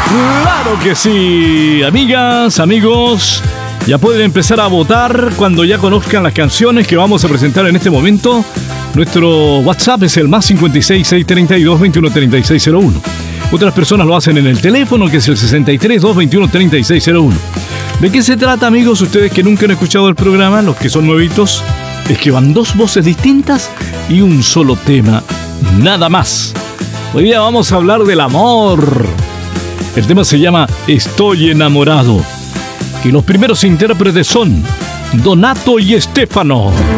Claro que sí, amigas, amigos. Ya pueden empezar a votar cuando ya conozcan las canciones que vamos a presentar en este momento. Nuestro WhatsApp es el más 56 632 21 3601. Otras personas lo hacen en el teléfono, que es el 63 221 3601. ¿De qué se trata, amigos? Ustedes que nunca han escuchado el programa, los que son nuevitos, es que van dos voces distintas y un solo tema, nada más. Hoy día vamos a hablar del amor. El tema se llama Estoy enamorado. Y los primeros intérpretes son Donato y Estefano.